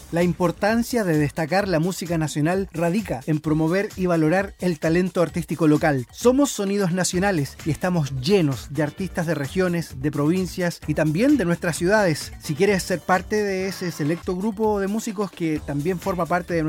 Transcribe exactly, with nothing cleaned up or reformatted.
La importancia de destacar la música nacional radica en promover y valorar el talento artístico local. Somos Sonidos Nacionales y estamos llenos de artistas de regiones, de provincias y también de nuestras ciudades. Si quieres ser parte de ese selecto grupo de músicos que también forma parte de nuestra